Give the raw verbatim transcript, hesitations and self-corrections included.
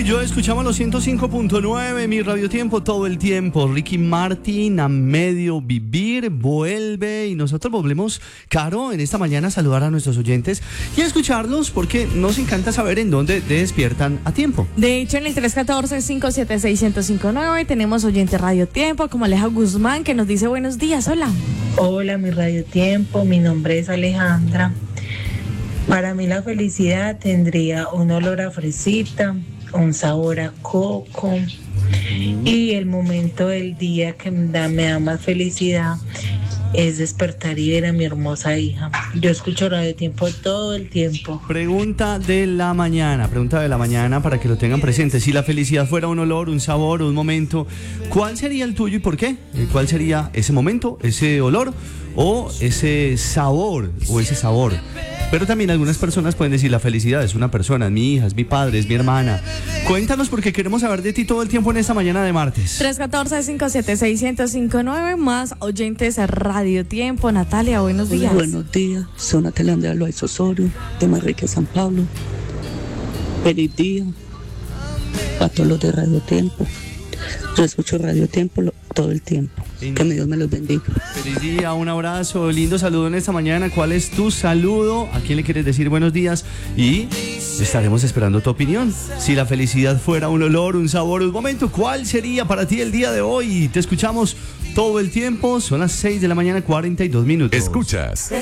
yo escuchamos los ciento cinco punto nueve, mi Radio Tiempo todo el tiempo. Ricky Martin, A Medio Vivir, vuelve y nosotros volvemos, Caro, en esta mañana a saludar a nuestros oyentes y a escucharlos porque nos encanta saber en dónde despiertan a tiempo. De hecho, en el tres uno cuatro, cinco siete seis, uno cero cinco nueve tenemos oyente Radio Tiempo como Aleja Guzmán que nos dice buenos días, hola. Hola, mi Radio Tiempo, mi nombre es Alejandra. Para mí la felicidad tendría un olor a fresita, un sabor a coco y el momento del día que me da, me da más felicidad es despertar y ver a mi hermosa hija. Yo escucho Radio Tiempo todo el tiempo. Pregunta de la mañana, pregunta de la mañana para que lo tengan presente. Si la felicidad fuera un olor, un sabor, un momento, ¿cuál sería el tuyo y por qué? ¿Cuál sería ese momento, ese olor o ese sabor o ese sabor? Pero también algunas personas pueden decir la felicidad es una persona, es mi hija, es mi padre, es mi hermana. Cuéntanos porque queremos saber de ti todo el tiempo en esta mañana de martes. tres uno cuatro, cinco siete seis, uno cero cinco nueve más oyentes a Radio Tiempo. Natalia, buenos días. Buenos días, soy Natalia Andrea Loaiza Osorio, de Manrique, San Pablo. Feliz día a todos los de Radio Tiempo. Yo escucho Radio Tiempo lo, todo el tiempo. Que mi Dios me los bendiga. Feliz día, un abrazo, lindo saludo en esta mañana. ¿Cuál es tu saludo? ¿A quién le quieres decir buenos días? Y estaremos esperando tu opinión. Si la felicidad fuera un olor, un sabor, un momento, ¿cuál sería para ti el día de hoy? Te escuchamos todo el tiempo. Son las seis de la mañana, cuarenta y dos minutos. Escuchas